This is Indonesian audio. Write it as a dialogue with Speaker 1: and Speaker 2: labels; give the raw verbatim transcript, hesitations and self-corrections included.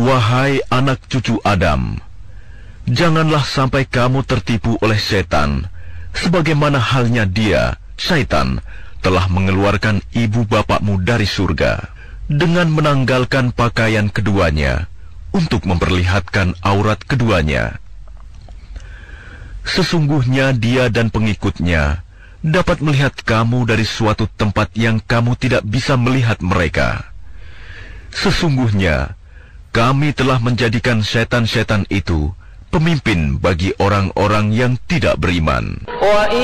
Speaker 1: Wahai anak cucu Adam, janganlah sampai kamu tertipu oleh setan, sebagaimana halnya dia, syaitan, telah mengeluarkan ibu bapakmu dari surga, dengan menanggalkan pakaian keduanya, untuk memperlihatkan aurat keduanya. Sesungguhnya dia dan pengikutnya dapat melihat kamu dari suatu tempat yang kamu tidak bisa melihat mereka. Sesungguhnya kami telah menjadikan setan-setan itu pemimpin bagi orang-orang yang tidak beriman.